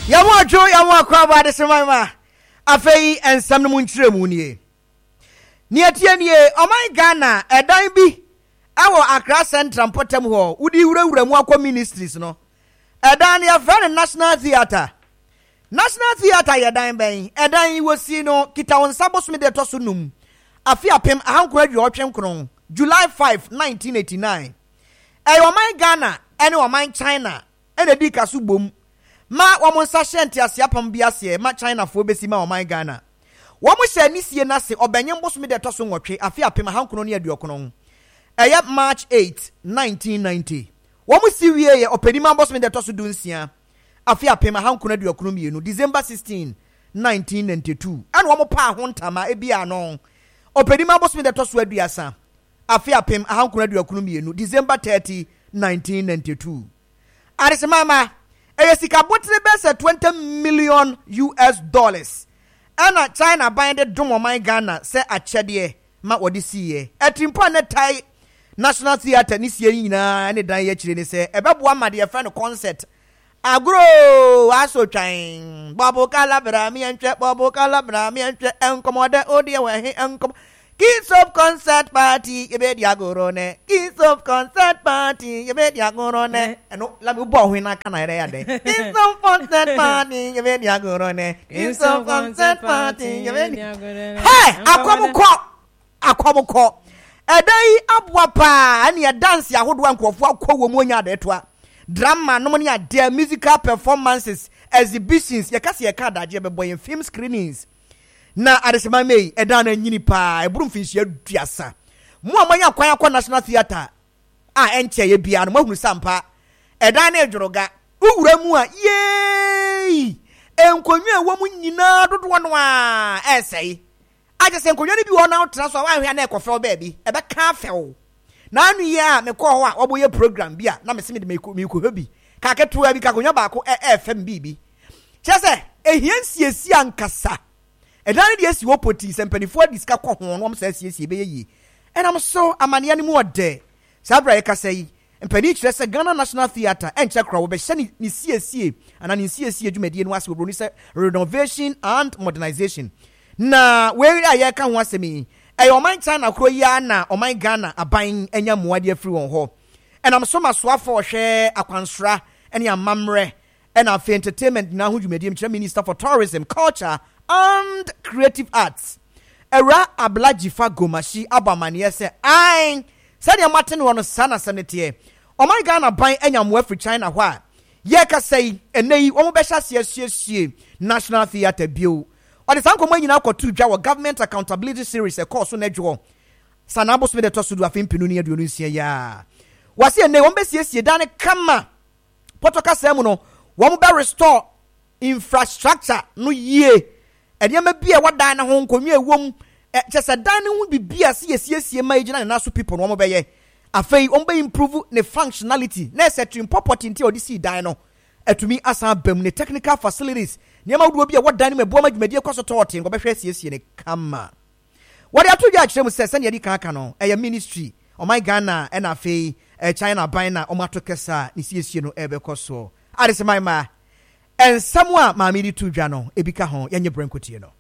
Yamojo yamakwa ba de semama. Afei ensam no munkyere mu nie. Nietie nie, oman Ghana edan bi awo Accra Central Potem ho. Udi wurawura mu akwa ministries no. Edan ya friend National Theatre. National Theatre yedan ben. Edan wosi no kita wonsa boso me de to so num. Afi apem ahankora dwe otwen kron. July 5, 1989. Oman Ghana ene oman China ene di kaso bom. Ma wamonsa shenti asiapam biase ma China fo besi ma oman Ghana. Wamu hye ni sie na se obenyen boso me de to so nwotwe afi apem ahankono ne aduokono. March 8, 1990. Wamu si wie ye openima boso me de to so dunsia. Afi apem ahankono aduokono mienu December 16, 1992. Ane wamu pa ho ntama ebia no. Openima boso me de to so aduasa. Afi apem ahankono aduokono mienu December 30, 1992. Arise mama Sika botre bese $20 million. Ana China binded domo my Ghana se achede ma wodi siye. Etimpo ne tai National Theatre ni siye nyina ne dan ye chire ne se ebeboa ma de friend concert. Agro aso twan. Bobo kalabra mi entwe bobo kalabra mi entwe enkomode odi we he enkom. Kids of concert party, you bet Yagorone. Kids of concert party, you bet Yagorone. And no, let me bow when I can I read it. Kids of concert party, you bet Yagorone. Kids of concert party, you bet Yagorone. Hey, Aquamuco. A day up wapa, and your dance, ya would want to walk womonia de toi. Drama, no money, dear musical performances, exhibitions, Yakasia Kada, Jebba boy, and film screenings. Na adesema mei edana nyini pa eburu finhia duasa mo amanya kwan akwa National Theatre enche ye bia no mahunu sampa edana ejoroga uwura mu a yey enkonwa ewo mu nyina dodo no a esei aje se enkonwa ni bi wona otra so wa hwe na ekofe baabi ebe ka afewo na anu ye a me ko ho a oboye program bia na me se me de me ko hobi ka ketua bi ka konwa ba ko FM bibi chese ehien siesi ankasa Edani di esi wopoti sempenifo diska kwa hono am sa siesie be ye enam so amane ani mu ode sabra ye kasa yi mpani kire se Ghana National Theatre enche kra wo be hye ni siesie ana ni siesie dwumadie no ase wo ni se renovation and modernization na we aye ka ho asemi oman China kro ya na oman Ghana aban enya muade afiri won ho enam so masoafo hwe akwansra ene amamre ena for entertainment na ho dwumadie mkire Minister for Tourism, Culture and Creative Arts. Era Ablajifa Gomashi Abamanie se ai said ya Martin wono sana sanete. O my Ghana ban enya mo afri China hwa. Ye ka sei enei o mo be hya sie National Theatre bio. O de sanko nyina akotu dwa wo Government Accountability Series e course na dwo. Sanabo so de to so do afempinu ne aduonu nsia ya. Wase enei wo be sie dan kama. Potoka semu no wo mo be restore infrastructure no ye. Edema bia wadan na ho nkonwe ewom chese dan ne hu bibia se yesiesie ma ejina na so people no mo beye afei on be improve ne functionality na setting property nti odi si dan no atumi asan bam ne technical facilities ne ma wudo bia wadan ne mebo ma dwumadi kwaso tote ngo be hwe siesie ne kama wadi atu bia kyerem se se ne yedi kan no eye ministry o my Ghana and afei China ban na o mato kesa ne siesie no ebe koso adese my ma and somewhere mamidi tu dwa no ebika ho yenye brenkotie no